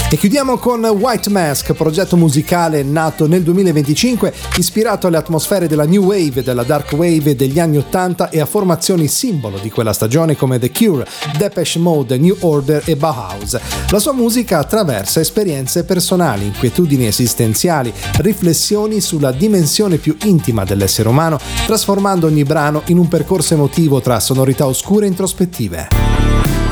E chiudiamo con White Mask, progetto musicale nato nel 2025, ispirato alle atmosfere della New Wave e della Dark Wave degli anni 80 e a formazioni simbolo di quella stagione come The Cure, Depeche Mode, New Order e Bauhaus. La sua musica attraversa esperienze personali, inquietudini esistenziali, riflessioni sulla dimensione più intima dell'essere umano, trasformando ogni brano in un percorso emotivo tra sonorità oscure e introspettive.